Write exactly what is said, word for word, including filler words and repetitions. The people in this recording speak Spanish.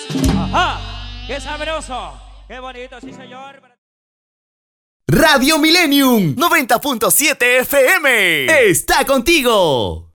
Ajá, qué sabroso, qué bonito, sí señor. Radio Millennium noventa punto siete F M está contigo.